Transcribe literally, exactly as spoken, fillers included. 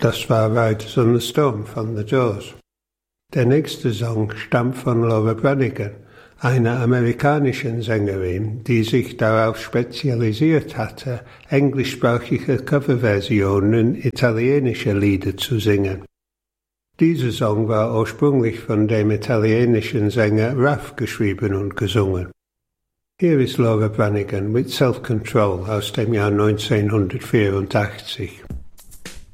Das war Riders on the Storm von The Doors. Der nächste Song stammt von Laura Branigan, einer amerikanischen Sängerin, die sich darauf spezialisiert hatte, englischsprachige Coverversionen italienischer Lieder zu singen. Dieser Song war ursprünglich von dem italienischen Sänger Ruff geschrieben und gesungen. Hier ist Laura Branigan mit Self Control aus dem Jahr neunzehnhundertvierundachtzig.